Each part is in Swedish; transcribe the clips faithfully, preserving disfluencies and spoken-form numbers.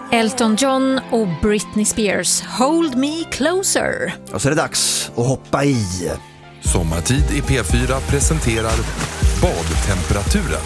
Elton John och Britney Spears, Hold Me Closer. Och så är det dags att hoppa i. Sommartid i P fyra presenterar badtemperaturen.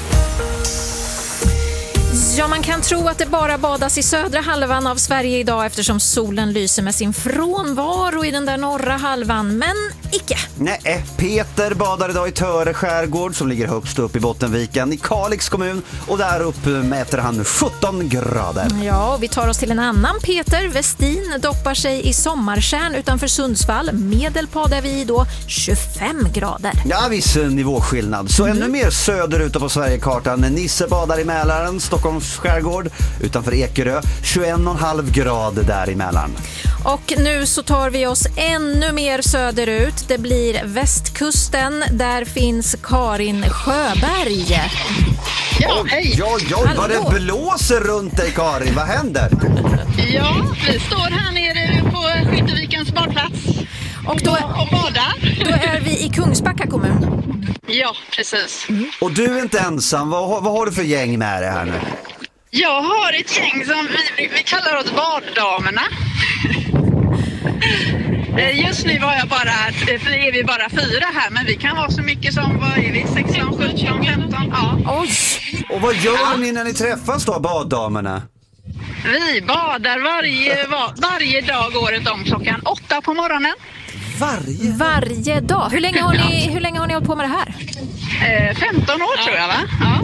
Ja, man kan tro att det bara badas i södra halvan av Sverige idag eftersom solen lyser med sin frånvaro i den där norra halvan, men icke. Nej, Peter badar idag i Töre skärgård som ligger högst upp i Bottenviken i Kalix kommun, och där uppe mäter han sjutton grader. Ja, och vi tar oss till en annan Peter. Westin doppar sig i Sommartjärn utanför Sundsvall. Medelpad är vi då tjugofem grader. Ja, viss nivåskillnad. Så mm. ännu mer söderut på Sverigekartan. Nisse badar i Mälaren, Stockholms skärgård utanför Ekerö, tjugoen komma fem grader där i Mälaren. Och nu så tar vi oss ännu mer söderut. Det blir västkusten. Där finns Karin Sjöberg. Ja, hej! Ja, ja, vad det blåser runt dig, Karin. Vad händer? Ja, vi står här nere på Skyttevikens badplats. Och då, och badar. Då är vi i Kungsbacka kommun. Ja, precis. Mm. Och du är inte ensam. Vad, vad har du för gäng med dig här nu? Jag har ett gäng som vi, vi kallar oss baddamerna. Just nu var jag bara, är vi bara fyra här, men vi kan vara så mycket som, vad är vi, sexton, sjutton, femton, ja. Oj! Och vad gör ja. ni när ni träffas då, baddamerna? Vi badar varje, varje dag året om klockan åtta på morgonen. Varje? Varje dag? Hur länge har ni, hur länge har ni hållit på med det här? Eh, femton år tror jag, va? Ja.